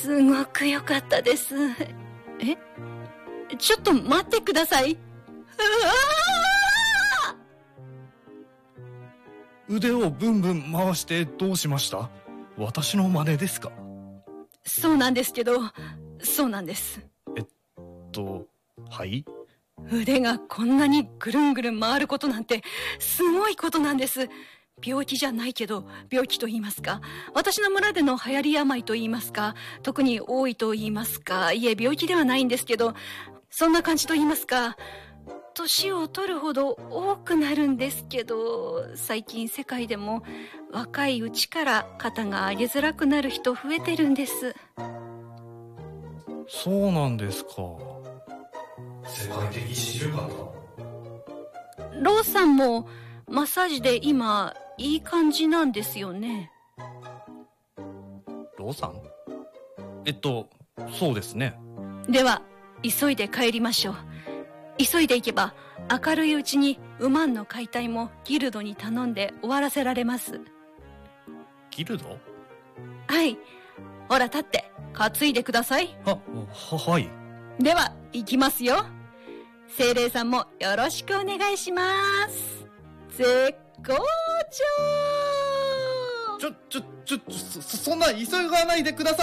すごく良かったです。え、ちょっと待ってください。 腕をブンブン回してどうしました？私の真似ですか？ そうなんですけど、そうなんです。 はい？ 腕がこんなにぐるんぐるん回ることなんてすごいことなんです。病気じゃないけど病気と言いますか、私の村での流行り病と言いますか、特に多いと言いますか、いえ病気ではないんですけど、そんな感じと言いますか、年を取るほど多くなるんですけど、最近世界でも若いうちから肩が上げづらくなる人増えてるんです。 そうなんですか。 世界的四十肩。 ローさんもマッサージで今いい感じなんですよね。 ローさん？そうですね。 では急いで帰りましょう。急いで行けば明るいうちにウマンの解体もギルドに頼んで終わらせられます。 ギルド？ はい、ほら立って担いでください。 はい。 では行きますよ。精霊さんもよろしくお願いします。絶好調。 そんな急がないでください。